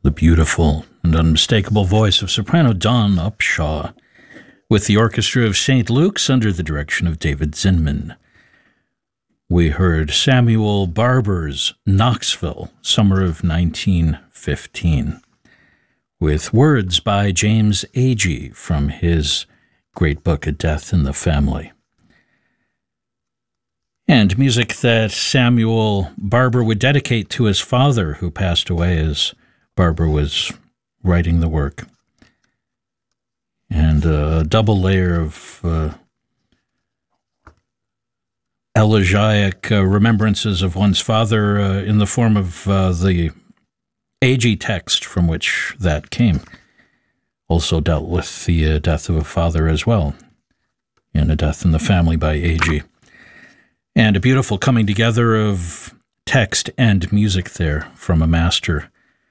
the beautiful and unmistakable voice of soprano Dawn Upshaw, with the Orchestra of St. Luke's under the direction of David Zinman. We heard Samuel Barber's Knoxville, summer of 1915, with words by James Agee from his great book, A Death in the Family. And music that Samuel Barber would dedicate to his father, who passed away as Barber was writing the work. And a double layer of elegiac remembrances of one's father in the form of the Agee text from which that came. Also dealt with the death of a father as well, in A Death in the Family by Agee. And a beautiful coming together of text and music there from a master,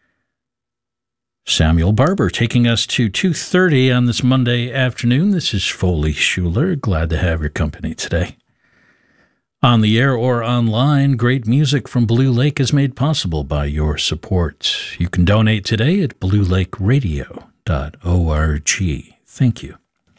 Samuel Barber, taking us to 2:30 on this Monday afternoon. This is Foley Schuler. Glad to have your company today. On the air or online, great music from Blue Lake is made possible by your support. You can donate today at bluelakeradio.org. Thank you.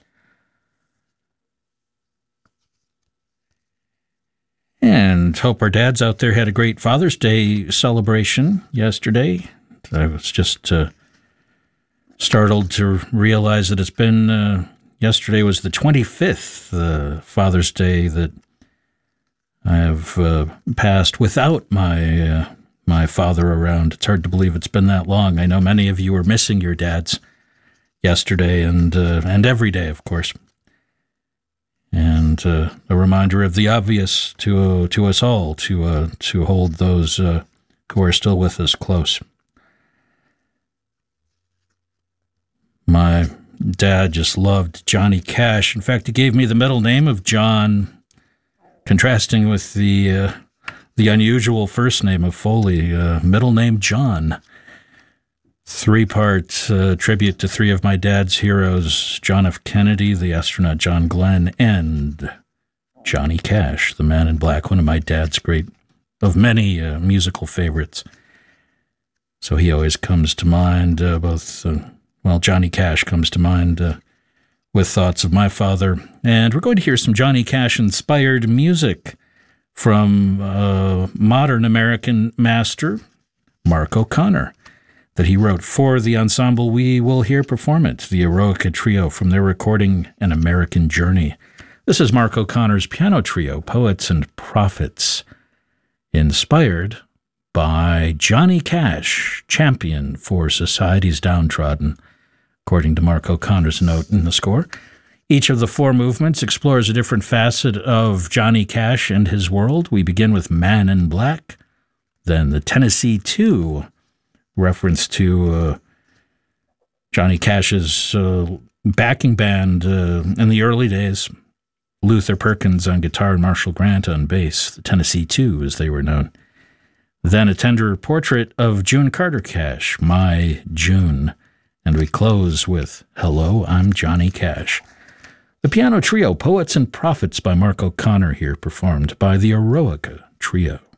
And hope our dads out there had a great Father's Day celebration yesterday. I was just startled to realize that it's been, yesterday was the 25th Father's Day that I have passed without my father around. It's hard to believe it's been that long. I know many of you were missing your dads yesterday and every day, of course. And a reminder of the obvious to us all to hold those who are still with us close. My dad just loved Johnny Cash. In fact, he gave me the middle name of John, contrasting with the unusual first name of Foley, middle name John. Three-part tribute to three of my dad's heroes, John F. Kennedy, the astronaut John Glenn, and Johnny Cash, the Man in Black, one of my dad's of many musical favorites. So he always comes to mind, Johnny Cash comes to mind with thoughts of my father. And we're going to hear some Johnny Cash-inspired music from modern American master Mark O'Connor, that he wrote for the ensemble we will hear perform it, the Eroica Trio, from their recording An American Journey. This is Mark O'Connor's piano trio, Poets and Prophets, inspired by Johnny Cash, champion for society's downtrodden, according to Mark O'Connor's note in the score. Each of the four movements explores a different facet of Johnny Cash and his world. We begin with Man in Black, then the Tennessee Two, reference to Johnny Cash's backing band in the early days, Luther Perkins on guitar and Marshall Grant on bass, the Tennessee Two as they were known. Then a tender portrait of June Carter Cash, My June, and we close with Hello, I'm Johnny Cash. The piano trio, Poets and Prophets by Mark O'Connor, here performed by the Eroica Trio.